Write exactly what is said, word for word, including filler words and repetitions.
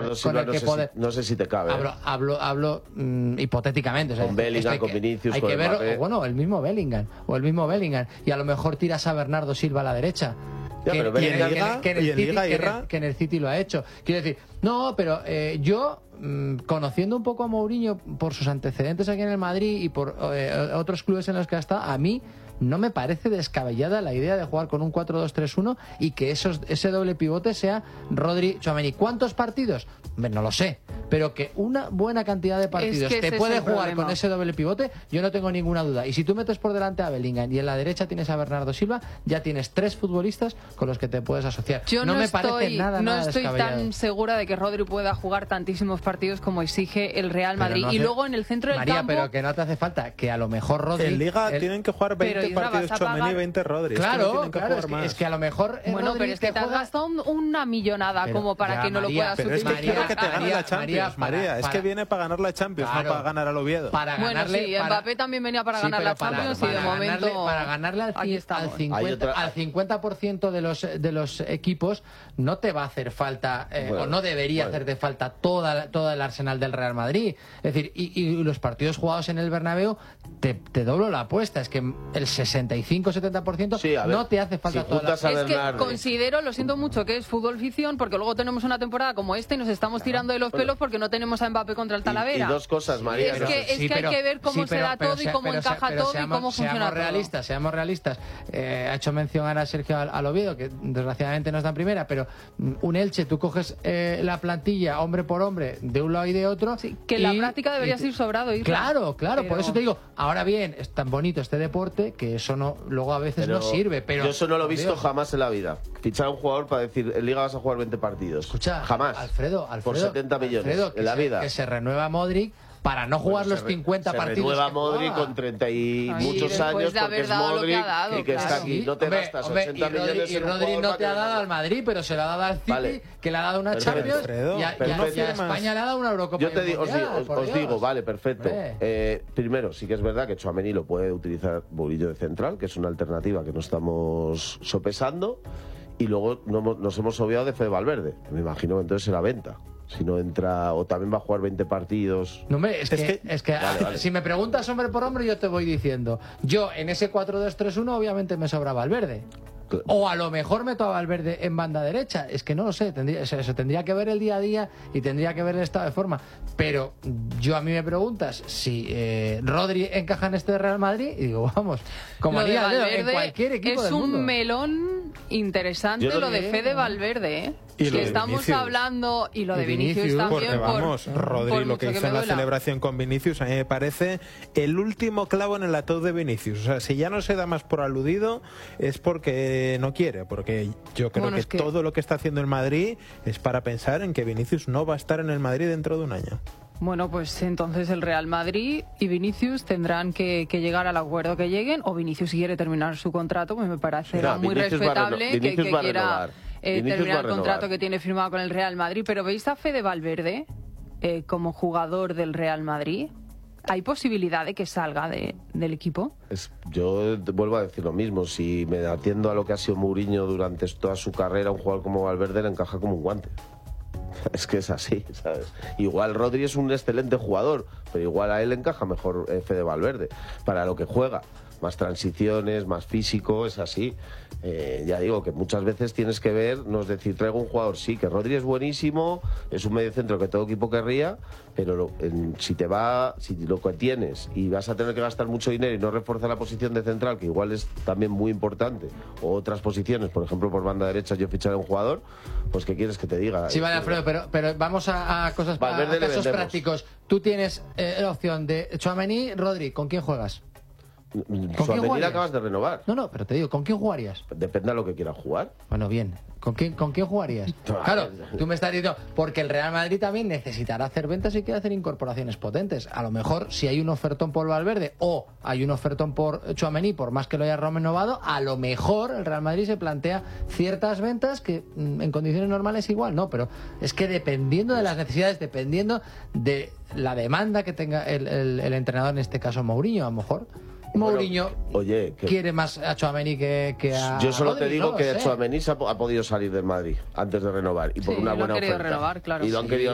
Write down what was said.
Bernardo Silva, con el no, que sé poder... si, no sé si te cabe. Hablo, hablo, hablo mmm, hipotéticamente. O sea, con Bellingham, con Vinicius, hay con que ver, Mbappé. o, bueno, el mismo Bellingham, o el mismo Bellingham, y a lo mejor tiras a Bernardo Silva a la derecha. Ya, que, pero que, Bellingham, que, que, que en el y en City, Liga, que, en Irra. el, que en el City lo ha hecho. Quiero decir, no, pero eh, yo, mmm, conociendo un poco a Mourinho por sus antecedentes aquí en el Madrid y por eh, otros clubes en los que ha estado, a mí no me parece descabellada la idea de jugar con un cuatro dos tres uno y que esos, ese doble pivote sea Rodri, Tchouaméni. ¿Cuántos partidos? No lo sé, pero que una buena cantidad de partidos es que te ese puede es el jugar problema. con ese doble pivote, yo no tengo ninguna duda. Y si tú metes por delante a Bellingham y en la derecha tienes a Bernardo Silva, ya tienes tres futbolistas con los que te puedes asociar. Yo no, no me estoy, parece nada, no nada estoy descabellado. tan segura de que Rodri pueda jugar tantísimos partidos como exige el Real Pero Madrid. no y hace- luego en el centro del María, campo... pero que no te hace falta, que a lo mejor Rodri... En Liga el- tienen que jugar Pero, veinte Isra, partidos vas a Tchouaméni y pagar- veinte Rodri. Claro, es que no tienen que claro, jugar es que, más. es que a lo mejor eh, Bueno, Rodri pero es que te has juega- gastado un- una millonada Pero como para ya, que no lo María, puedas Pero es que utilizar. quiero que te gane María, la Champions, María, María. para- Es que para- viene para ganar la Champions, Claro. no para ganar al Oviedo. Para Bueno, ganarle, sí, para- Mbappé también venía para Sí, ganar pero la para- Champions y para de ganarle- momento para ganarle al, aquí ci- estamos. al Hay cincuenta, otra- al cincuenta por ciento de los de los equipos no te va a hacer falta eh, Bueno, o no debería bueno. hacerte falta toda todo el arsenal del Real Madrid. Es decir, y, y los partidos jugados en el Bernabéu te, te doblo la apuesta, es que el sesenta y cinco setenta por ciento Sí, a ver, no te hace falta si toda la... juntas a Es que Bernardo. considero, lo siento mucho, que es fútbol ficción, porque luego tenemos una temporada como esta y nos estamos tirando de los Bueno. pelos porque no tenemos a Mbappé contra el Y, y Talavera. dos cosas, María. es ¿no? que, es Sí, que hay pero- que ver cómo sí, se pero- da pero todo y sea- cómo pero sea- encaja pero todo seamos, y cómo funciona seamos todo. realistas, seamos realistas. Eh, ha hecho mención ahora Sergio al, al Oviedo, que desgraciadamente no está en primera, pero mm, un Elche, tú coges eh, la plantilla hombre por hombre de un lado y de otro. Sí, que en la y- práctica deberías y- ir sobrado. Isra. Claro, claro, por Pero- eso te digo, ahora bien, es tan bonito este deporte que eso no luego a veces Pero no sirve, pero yo eso no lo he por visto Dios. jamás en la vida. Fichar a un jugador para decir, en Liga vas a jugar veinte partidos. Escucha, jamás. Alfredo, Alfredo, Por setenta millones Alfredo, que en la se- vida. que se renueva Modric para no jugar Bueno, los se re- cincuenta se partidos renueva que Modric jugaba. con treinta y Ay, muchos después años de porque haber es dado lo que Modric ha dado, y que está claro. aquí. No te Hombre, gastas hombre, ochenta y Rodri, millones y en un Rodri jugador no para te ha que dado venga. al Madrid, pero se la ha dado al City, Vale. que le ha dado una Perfecto. Champions Alfredo, y a, pero y a- no y a firmas. España le ha dado una Eurocopa. Yo y te un digo, os, Mundial, digo, por os- os Dios. digo, vale, perfecto. Hombre. Eh, primero, sí que es verdad que Tchouaméni lo puede utilizar Murillo de central, que es una alternativa que no estamos sopesando. Y luego no hemos- nos hemos obviado de Fede Valverde. Me imagino que entonces será venta. Si no entra, o también va a jugar veinte partidos. No, hombre, es, Es que, que- es que Vale, vale. si me preguntas hombre por hombre, yo te voy diciendo. Yo en ese cuatro dos tres uno obviamente me sobra Valverde. O a lo mejor meto a Valverde en banda derecha. Es que no lo sé. Tendría, eso, eso tendría que ver el día a día y tendría que ver el estado de forma. Pero yo a mí me preguntas si eh, Rodri encaja en este Real Madrid y digo, vamos, como Lo de haría Leo, en Valverde cualquier equipo es del un mundo. melón interesante Yo lo lo de diré, Fede ¿no? Valverde, ¿eh? Y lo que de estamos Vinicius. hablando y lo Y de Vinicius, Vinicius, también Porque por- vamos, Rodri por lo que mucho hizo en la me duela. celebración con Vinicius a mí me parece el último clavo en el ataúd de Vinicius. O sea, si ya no se da más por aludido es porque no quiere, porque yo creo Bueno, que, es que- todo lo que está haciendo el Madrid es para pensar en que Vinicius no va a estar en el Madrid dentro de un año. Bueno, pues entonces el Real Madrid y Vinicius tendrán que, que llegar al acuerdo que lleguen, o Vinicius si quiere terminar su contrato, pues me parece No, muy Vinicius va a reno- respetable que, Vinicius que va a quiera renovar. eh, Vinicius va terminar a el renovar. contrato que tiene firmado con el Real Madrid. Pero ¿veis a Fede Valverde eh, como jugador del Real Madrid? ¿Hay posibilidad de que salga de, del equipo? Es- yo te vuelvo a decir lo mismo. Si me atiendo a lo que ha sido Mourinho durante toda su carrera, un jugador como Valverde le encaja como un guante. Es que es así, ¿sabes? Igual Rodri es un excelente jugador, pero igual a él le encaja mejor eh, Fede Valverde para lo que juega. Más transiciones, más físico, es así. Eh, ya digo que muchas veces tienes que ver, no es decir, traigo un jugador, sí, que Rodri es buenísimo, es un mediocentro que todo equipo querría, pero lo- en- si te va, si lo que tienes y vas a tener que gastar mucho dinero y no reforzar la posición de central, que igual es también muy importante, o otras posiciones, por ejemplo, por banda derecha yo ficharé a un jugador, pues ¿qué quieres que te diga? Sí, vale, Alfredo, pero, pero vamos a, a cosas a, Valverde a le casos vendemos. prácticos. Tú tienes eh, la opción de Tchouaméni, Rodri, ¿con quién juegas? Su quién Avenida jugarías? acabas de renovar. No, no, pero te digo, ¿con quién jugarías? Depende de lo que quiera jugar. Bueno, bien. ¿Con quién, ¿Con quién jugarías? Claro, tú me estás diciendo, porque el Real Madrid también necesitará hacer ventas y quiere hacer incorporaciones potentes. A lo mejor, si hay un ofertón por Valverde o hay un ofertón por Tchouaméni, por más que lo haya renovado, a lo mejor el Real Madrid se plantea ciertas ventas que mm, en condiciones normales igual no, pero es que dependiendo de las necesidades, dependiendo de la demanda que tenga el, el- el entrenador, en este caso Mourinho, a lo mejor Mourinho Oye, que quiere más a Tchouaméni que, que a yo solo Rodri, te digo no lo que sé. Tchouaméni se ha, po- ha podido salir del Madrid antes de renovar y por Sí, una lo han buena querido oferta. renovar, claro. Y lo han Sí. querido